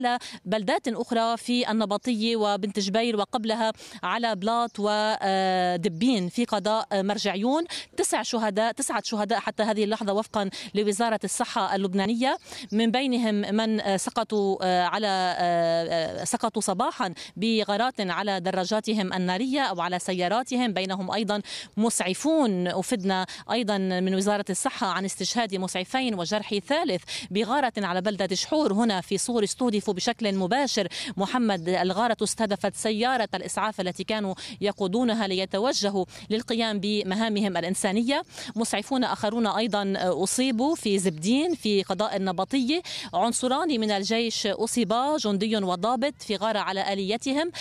بلدات أخرى في النبطية وبنت جبيل، وقبلها على بلاط ودبين في قضاء مرجعيون. 9 شهداء حتى هذه اللحظة وفقا لوزارة الصحة اللبنانية، من بينهم من سقطوا صباحا بغارات على دراجاتهم النارية أو على سياراتهم، بينهم أيضا مسعفون. أفدنا أيضا من وزارة الصحة عن استشهاد مسعفين وجرح ثالث بغارة على بلدة شحور هنا في صور استهدفوا بشكل مباشر. محمد، الغارة استهدفت سيارة الإسعاف التي كانوا يقودونها ليتوجهوا للقيام بمهامهم الإنسانية. مسعفون آخرون أيضا أصيبوا في زبدين في قضاء النبطية. عنصران من الجيش أصيبا، جندي وضابط، في غارة على آليتهم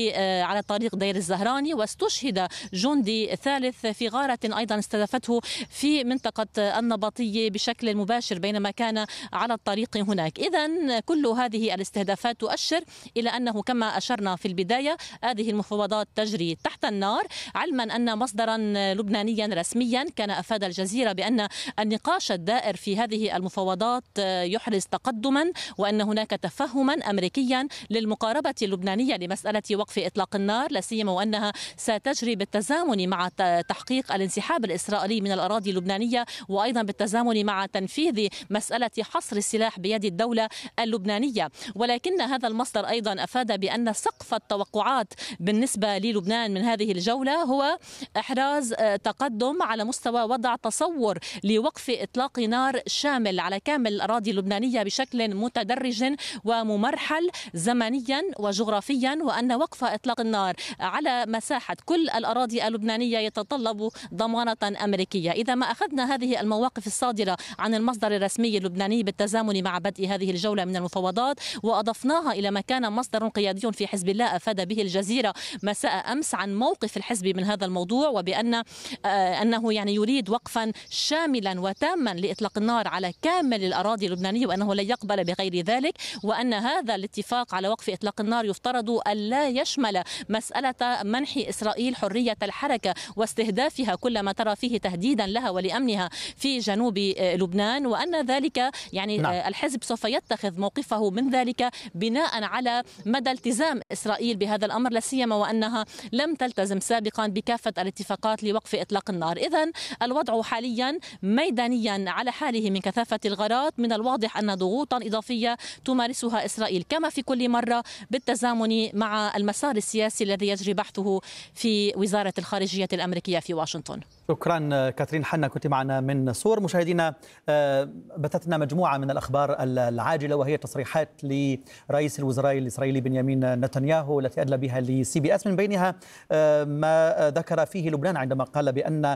على طريق دير الزهراني، واستشهد جندي ثالث في غارة أيضا استهدفته في منطقة النبطية بشكل مباشر بينما كان على الطريق هناك. إذن كل هذه الاستهدافات تؤشر إلى أنه كما أشرنا في البداية هذه المفاوضات تجري تحت النار، علما أن مصدرا لبنانيا رسميا كان أفاد الجزيرة بأن النقاش الدائر في هذه المفاوضات يحرز تقدما، وأن هناك تفهما أمريكيا للمقاربة اللبنانية لمسألة وقف إطلاق النار، لا سيما وأنها ستجري بالتزامن مع تحقيق الانسحاب الإسرائيلي من الأراضي اللبنانية، وأيضا بالتزامن مع تنفيذ مسألة حصر السلاح بيد الدولة اللبنانية. ولكن هذا المصدر أيضا أفاد بأن سقف التوقعات بالنسبة للبنان من هذه الجولة هو إحراز تقدم على مستوى وضع تصور لوقف إطلاق نار شامل على كامل الأراضي اللبنانية بشكل متدرج وممرحل زمنيا وجغرافيا، وأن وقف إطلاق النار على مساحة كل الأراضي اللبنانية يتطلب ضمانة أمريكية. إذا ما أخذنا هذه المواقف الصادرة عن المصدر الرسمي اللبناني بالتزامن مع بدء هذه الجولة من المفاوضات وأضفناها إلى ما كان مصدر قيادي في حزب الله أفاد به الجزيرة مساء أمس عن موقف الحزب من هذا الموضوع، وبأن أنه يريد وقفا شاملا وتاما لإطلاق النار على كامل الأراضي اللبنانية، وأنه لا يقبل بغير ذلك، وأن هذا الاتفاق على وقف إطلاق النار يفترض أن لا يشمل مسألة منح إسرائيل حرية الحركة واستهدافها كل ما ترى فيه تهديدا لها ولأمنها في جنوب لبنان، وأن ذلك الحزب سوف يتخذ موقفه من ذلك بناء على مدى التزام إسرائيل بهذا الأمر، لا سيما وأنها لم تلتزم سابقا بكافة الاتفاقات لوقف إطلاق النار. إذن الوضع حاليا ميدانيا على حاله من كثافة الغارات. من الواضح أن ضغوطا إضافية تمارسها إسرائيل كما في كل مرة بالتزامن مع المسار السياسي الذي يجري بحثه في وزارة الخارجية الأمريكية في واشنطن. شكرا كاترين حنا، كنت معنا من صور. مشاهدينا، بثثنا مجموعة من الأخبار العاجلة وهي تصريحات لرئيس الوزراء الإسرائيلي بنيامين نتنياهو التي أدلى بها لسي بي اس، من بينها ما ذكر فيه لبنان عندما قال بأن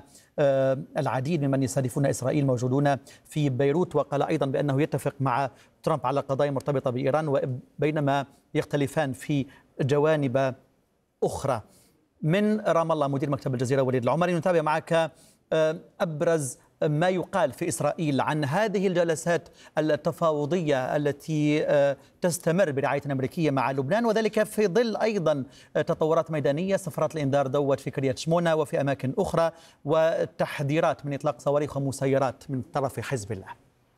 العديد ممن يستهدفون إسرائيل موجودون في بيروت، وقال أيضا بأنه يتفق مع ترامب على قضايا مرتبطة بإيران، وبينما يختلفان في جوانب أخرى. من رام الله مدير مكتب الجزيرة وليد العمري، نتابع معك أبرز ما يقال في إسرائيل عن هذه الجلسات التفاوضية التي تستمر برعاية أمريكية مع لبنان، وذلك في ظل أيضا تطورات ميدانية، سفرات الإنذار دوت في كريات شمونة وفي أماكن أخرى، وتحذيرات من إطلاق صواريخ ومسيرات من طرف حزب الله.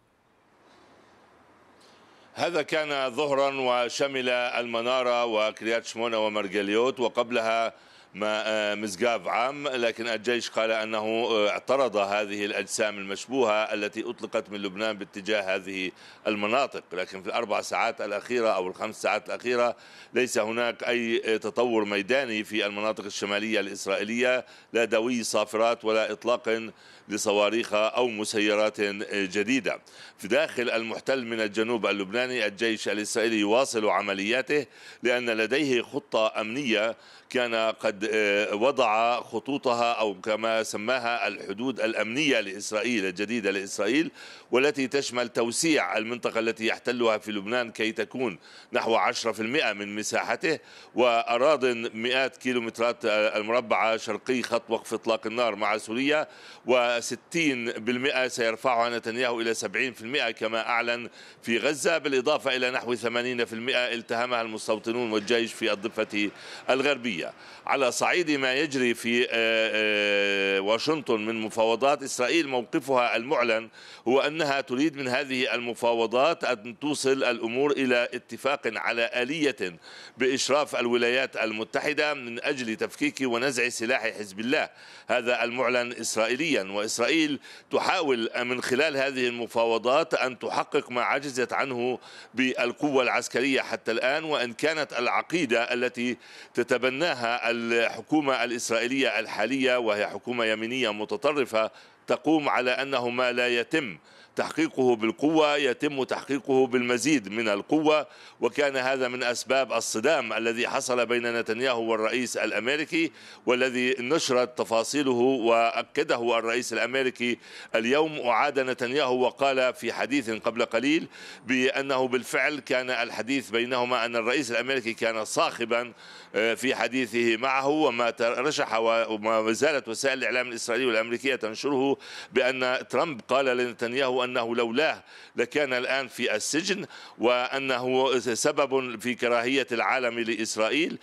هذا كان ظهرا وشمل المنارة وكريات شمونة ومرجليوت، وقبلها مسقاف عام، لكن الجيش قال أنه اعترض هذه الأجسام المشبوهة التي أطلقت من لبنان باتجاه هذه المناطق. لكن في ال4 ساعات الأخيرة أو ال5 ساعات الأخيرة ليس هناك أي تطور ميداني في المناطق الشمالية الإسرائيلية، لا دوي صافرات ولا إطلاق لصواريخ أو مسيرات جديدة. في داخل المحتل من الجنوب اللبناني الجيش الإسرائيلي يواصل عملياته، لأن لديه خطة أمنية كان قد وضع خطوطها أو كما سماها الحدود الأمنية لإسرائيل الجديدة لإسرائيل، والتي تشمل توسيع المنطقة التي يحتلها في لبنان كي تكون نحو 10% من مساحته، وأراضٍ مئات كيلومترات المربعة شرقي خط وقف إطلاق النار مع سوريا، و60% سيرفعها نتنياهو إلى 70% كما أعلن في غزة، بالإضافة إلى نحو 80% التهمها المستوطنون والجيش في الضفة الغربية. على صعيد ما يجري في واشنطن من مفاوضات، إسرائيل موقفها المعلن هو أنها تريد من هذه المفاوضات أن توصل الأمور إلى اتفاق على آلية بإشراف الولايات المتحدة من أجل تفكيك ونزع سلاح حزب الله. هذا المعلن إسرائيليا، وإسرائيل تحاول من خلال هذه المفاوضات أن تحقق ما عجزت عنه بالقوة العسكرية حتى الآن، وإن كانت العقيدة التي تتبناها الحكومة الإسرائيلية الحالية وهي حكومة يمينية متطرفة تقوم على أنه ما لا يتم تحقيقه بالقوة يتم تحقيقه بالمزيد من القوة، وكان هذا من أسباب الصدام الذي حصل بين نتنياهو والرئيس الأمريكي، والذي نشرت تفاصيله وأكده الرئيس الأمريكي اليوم. وعاد نتنياهو وقال في حديث قبل قليل بأنه بالفعل كان الحديث بينهما أن الرئيس الأمريكي كان صاخبا في حديثه معه، وما ترشح وما زالت وسائل الإعلام الإسرائيلية والأمريكية تنشره بأن ترامب قال لنتنياهو أنه لولاه لكان الآن في السجن، وأنه سبب في كراهية العالم لإسرائيل.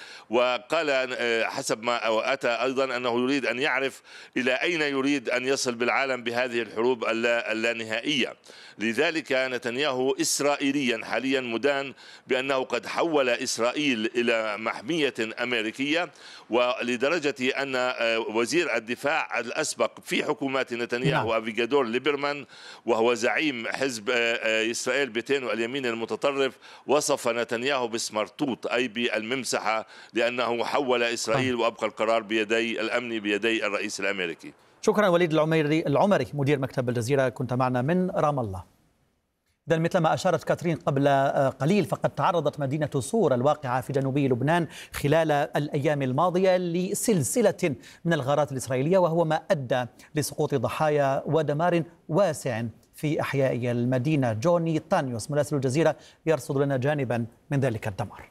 وقال حسب ما أتى أيضا أنه يريد أن يعرف إلى أين يريد أن يصل بالعالم بهذه الحروب اللانهائية. لذلك نتنياهو إسرائيليا حاليا مدان بأنه قد حول إسرائيل إلى محمية أمريكية، ولدرجة أن وزير الدفاع الأسبق في حكومات نتنياهو أفيغادور ليبرمان وهو زعيم حزب إسرائيل بيتين واليمين المتطرف وصف نتنياهو بسمرطوط أي بالممسحة، لأنه حول إسرائيل وأبقى القرار بيدي الأمن بيدي الرئيس الأمريكي. شكرا وليد العمري مدير مكتب الجزيرة، كنت معنا من رام الله. إذا مثل ما أشارت كاترين قبل قليل، فقد تعرضت مدينة صور الواقعة في جنوبي لبنان خلال الأيام الماضية لسلسلة من الغارات الإسرائيلية، وهو ما أدى لسقوط ضحايا ودمار واسع في أحياء المدينة. جوني تانيوس مراسل الجزيرة يرصد لنا جانبا من ذلك الدمار.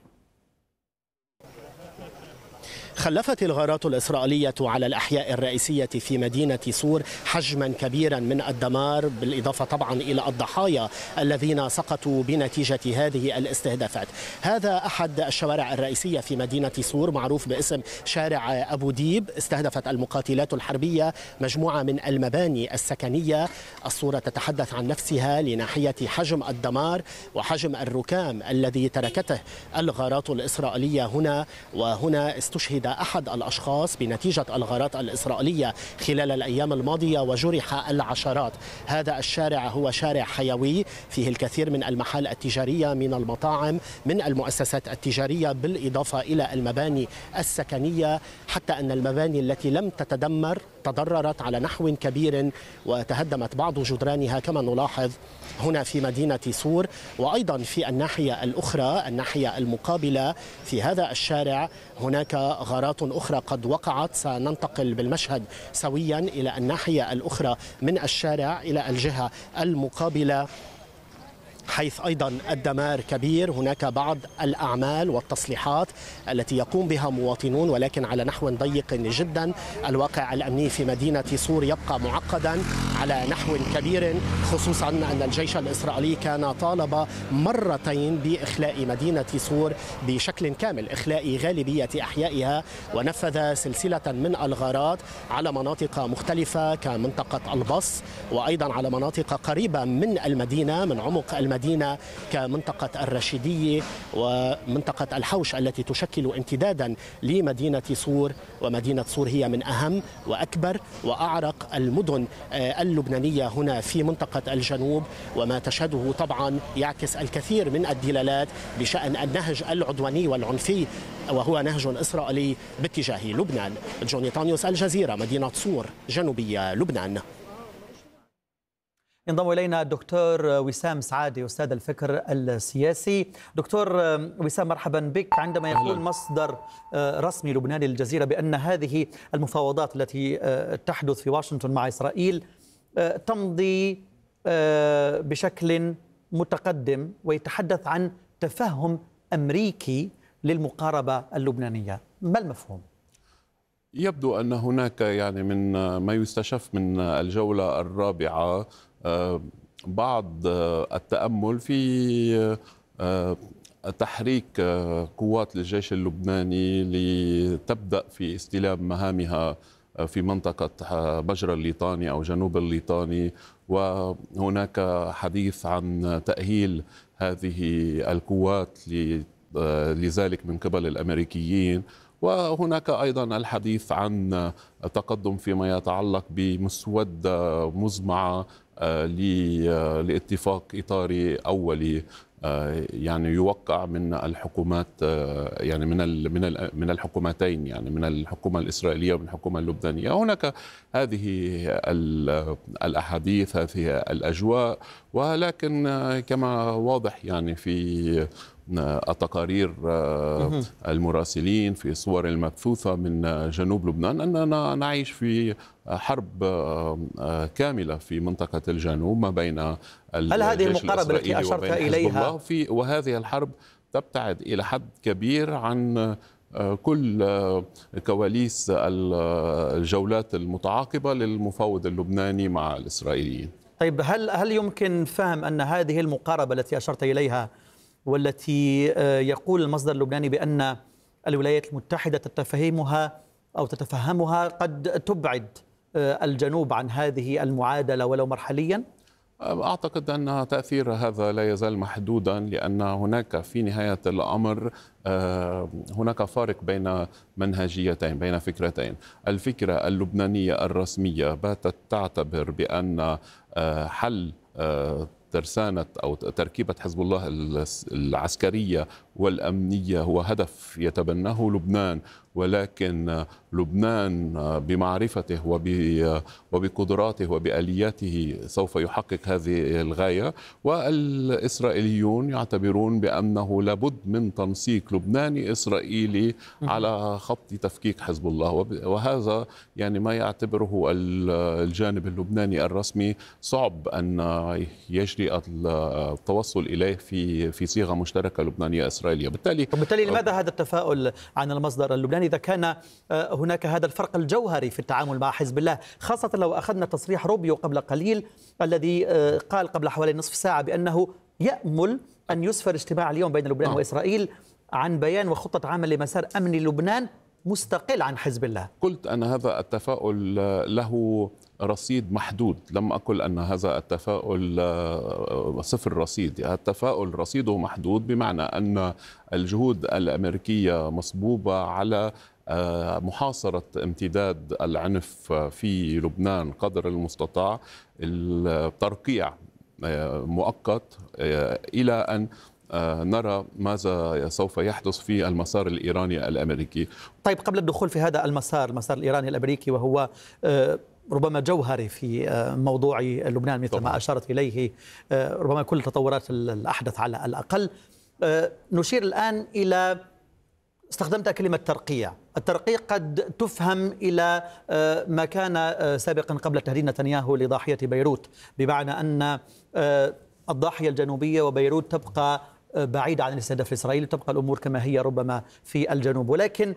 خلفت الغارات الإسرائيلية على الأحياء الرئيسية في مدينة صور حجما كبيرا من الدمار، بالإضافة طبعا إلى الضحايا الذين سقطوا بنتيجة هذه الاستهدافات. هذا أحد الشوارع الرئيسية في مدينة صور معروف باسم شارع أبو ديب. استهدفت المقاتلات الحربية مجموعة من المباني السكنية. الصورة تتحدث عن نفسها لناحية حجم الدمار وحجم الركام الذي تركته الغارات الإسرائيلية هنا. وهنا استشهد أحد الأشخاص بنتيجة الغارات الإسرائيلية خلال الأيام الماضية وجرح العشرات. هذا الشارع هو شارع حيوي فيه الكثير من المحال التجارية، من المطاعم، من المؤسسات التجارية، بالإضافة إلى المباني السكنية، حتى أن المباني التي لم تتدمر تضررت على نحو كبير وتهدمت بعض جدرانها كما نلاحظ هنا في مدينة صور. وأيضا في الناحية الأخرى، الناحية المقابلة في هذا الشارع، هناك غارات أخرى قد وقعت. سننتقل بالمشهد سويا إلى الناحية الأخرى من الشارع إلى الجهة المقابلة، حيث أيضا الدمار كبير. هناك بعض الأعمال والتصليحات التي يقوم بها مواطنون ولكن على نحو ضيق جدا. الواقع الأمني في مدينة صور يبقى معقدا على نحو كبير، خصوصا أن الجيش الإسرائيلي كان طالب مرتين بإخلاء مدينة صور بشكل كامل، إخلاء غالبية أحيائها، ونفذ سلسلة من الغارات على مناطق مختلفة كمنطقة البص، وأيضا على مناطق قريبة من المدينة، من عمق المدينة كمنطقة الرشيدية ومنطقة الحوش التي تشكل امتدادا لمدينة صور. ومدينة صور هي من أهم وأكبر وأعرق المدن اللبنانية هنا في منطقة الجنوب، وما تشهده طبعا يعكس الكثير من الدلالات بشأن النهج العدواني والعنفي، وهو نهج إسرائيلي باتجاه لبنان. جوني تانيوس، الجزيرة، مدينة صور، جنوبية لبنان. ينضم إلينا الدكتور وسام سعادي أستاذ الفكر السياسي. دكتور وسام، مرحبا بك. عندما يقول مصدر رسمي لبناني للجزيرة بأن هذه المفاوضات التي تحدث في واشنطن مع إسرائيل تمضي بشكل متقدم، ويتحدث عن تفهم أمريكي للمقاربة اللبنانية، ما المفهوم؟ يبدو أن هناك يعني من ما يستشف من الجولة الرابعة بعض التأمل في تحريك قوات الجيش اللبناني لتبدأ في استلام مهامها في منطقة مجرى الليطاني أو جنوب الليطاني، وهناك حديث عن تأهيل هذه القوات لذلك من قبل الأمريكيين، وهناك أيضا الحديث عن تقدم فيما يتعلق بمسودة مزمعة لاتفاق إطاري أولي يعني يوقع من الحكومات، يعني من الحكومتين، يعني من الحكومة الإسرائيلية ومن الحكومة اللبنانية. هناك هذه الأحاديث، هذه الأجواء، ولكن كما واضح يعني في التقارير المراسلين في الصور المبثوثة من جنوب لبنان أننا نعيش في حرب كاملة في منطقة الجنوب ما بين هل هذه المقاربة التي أشرت إليها وهذه الحرب تبتعد إلى حد كبير عن كل كواليس الجولات المتعاقبة للمفاوض اللبناني مع الإسرائيليين؟ طيب، هل يمكن فهم أن هذه المقاربة التي أشرت إليها والتي يقول المصدر اللبناني بأن الولايات المتحدة تتفهمها قد تبعد الجنوب عن هذه المعادلة ولو مرحليا؟ أعتقد أن تأثير هذا لا يزال محدودا، لأن هناك في نهاية الأمر هناك فارق بين منهجيتين، بين فكرتين. الفكرة اللبنانية الرسمية باتت تعتبر بأن حل ترسانة أو تركيبة حزب الله العسكرية والأمنية هو هدف يتبناه لبنان، ولكن لبنان بمعرفته وبقدراته وبآلياته سوف يحقق هذه الغاية، والإسرائيليون يعتبرون بأنه لابد من تنسيق لبناني إسرائيلي على خط تفكيك حزب الله، وهذا يعني ما يعتبره الجانب اللبناني الرسمي صعب أن يجري التوصل إليه في صيغة مشتركة لبنانية إسرائيلية. وبالتالي لماذا هذا التفاؤل عن المصدر اللبناني إذا كان هناك هذا الفرق الجوهري في التعامل مع حزب الله، خاصة لو أخذنا تصريح روبيو قبل قليل الذي قال قبل حوالي نصف ساعة بأنه يأمل أن يسفر اجتماع اليوم بين لبنان وإسرائيل عن بيان وخطة عمل لمسار أمني لبنان مستقل عن حزب الله. قلت أن هذا التفاؤل له رصيد محدود، لم أقل أن هذا التفاؤل صفر رصيد. التفاؤل رصيده محدود بمعنى أن الجهود الأمريكية مصبوبة على محاصرة امتداد العنف في لبنان قدر المستطاع، الترقيع مؤقت إلى أن نرى ماذا سوف يحدث في المسار الإيراني الأمريكي. طيب، قبل الدخول في هذا المسار الإيراني الأمريكي وهو ربما جوهري في موضوع لبنان مثل ما أشارت إليه ربما كل التطورات الأحدث على الأقل، نشير الآن إلى استخدمت كلمة ترقيع. الترقيع قد تفهم إلى ما كان سابقا قبل تهديد نتنياهو لضاحية بيروت، بمعنى أن الضاحية الجنوبية وبيروت تبقى بعيدة عن الاستهداف الإسرائيلي، تبقى الأمور كما هي ربما في الجنوب، ولكن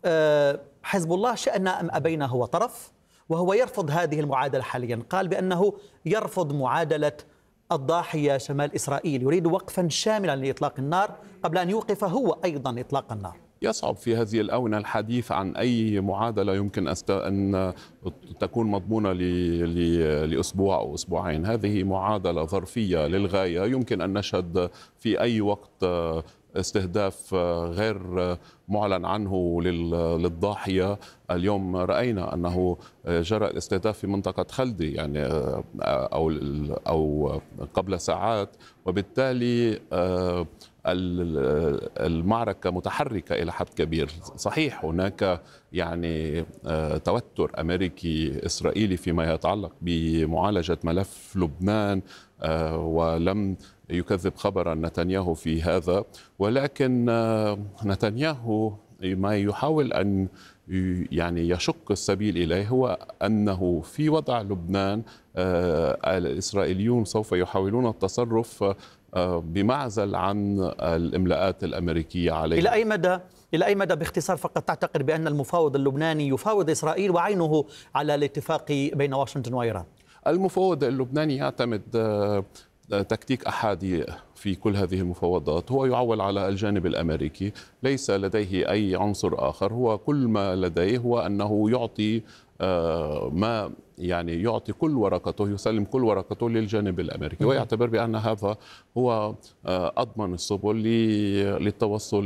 حزب الله شأننا أم أبينا هو طرف، وهو يرفض هذه المعادلة حاليا. قال بأنه يرفض معادلة الضاحية شمال إسرائيل، يريد وقفا شاملا لإطلاق النار قبل أن يوقف هو أيضا إطلاق النار. يصعب في هذه الآونة الحديث عن أي معادلة يمكن أن تكون مضمونة لأسبوع أو أسبوعين. هذه معادلة ظرفية للغاية، يمكن أن نشهد في أي وقت استهداف غير معلن عنه للضاحية. اليوم رأينا أنه جرى الاستهداف في منطقة خلدي يعني أو قبل ساعات، وبالتالي المعركة متحركة إلى حد كبير. صحيح هناك يعني توتر أمريكي إسرائيلي فيما يتعلق بمعالجة ملف لبنان، ولم يكذب خبرا نتنياهو في هذا، ولكن نتنياهو ما يحاول أن يعني يشق السبيل إليه هو أنه في وضع لبنان الإسرائيليون سوف يحاولون التصرف بمعزل عن الإملاءات الأمريكية عليه. إلى أي مدى باختصار فقط تعتقد بأن المفاوض اللبناني يفاوض إسرائيل وعينه على الاتفاق بين واشنطن وإيران؟ المفاوض اللبناني يعتمد تكتيك أحادي في كل هذه المفاوضات، هو يعول على الجانب الأمريكي، ليس لديه أي عنصر آخر. هو كل ما لديه هو أنه يعطي ما يعني يعطي كل ورقته، يسلم كل ورقته للجانب الأمريكي، ويعتبر بأن هذا هو أضمن السبل للتوصل